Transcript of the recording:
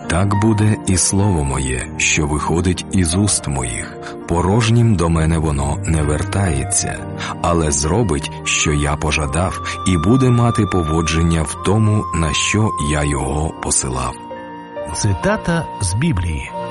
Так буде і слово моє, що виходить із уст моїх. Порожнім до мене воно не вертається, але зробить, що я пожадав, і буде мати поводження в тому, на що я його посилав». Цитата з Біблії.